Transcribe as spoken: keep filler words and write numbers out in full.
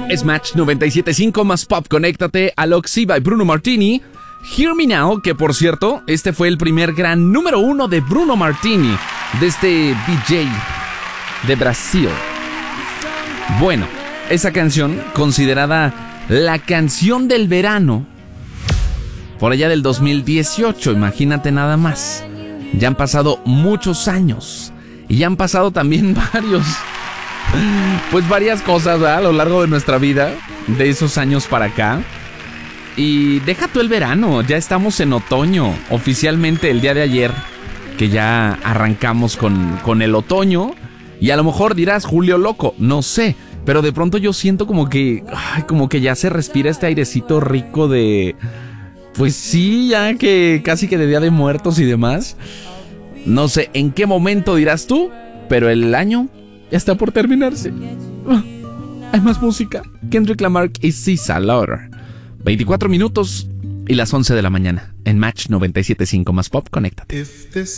Es Match noventa y siete punto cinco más pop. Conéctate a Loxy by Bruno Martini. Hear Me Now, que por cierto, este fue el primer gran número uno de Bruno Martini, de este D J de Brasil. Bueno, esa canción, considerada la canción del verano, por allá del dos mil dieciocho, imagínate nada más. Ya han pasado muchos años y ya han pasado también varios, pues varias cosas, ¿verdad? A lo largo de nuestra vida, de esos años para acá. Y deja tú el verano, ya estamos en otoño, oficialmente el día de ayer, que ya arrancamos con, con el otoño. Y a lo mejor dirás, Julio loco, no sé, pero de pronto yo siento como que, ay, como que ya se respira este airecito rico de... Pues sí, ya que casi que de Día de Muertos y demás. No sé en qué momento dirás tú, pero el año ya está por terminarse. Oh, hay más música. Kendrick Lamar y SZA Lauder. veinticuatro minutos y las once de la mañana. En Match noventa y siete punto cinco más pop, conéctate. If this